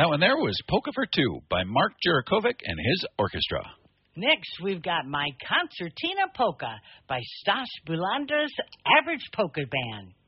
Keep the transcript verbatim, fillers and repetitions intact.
That one there was Polka for Two by Mark Jurakovic and his orchestra. Next, we've got My Concertina Polka by Stas Bulander's Average Polka Band.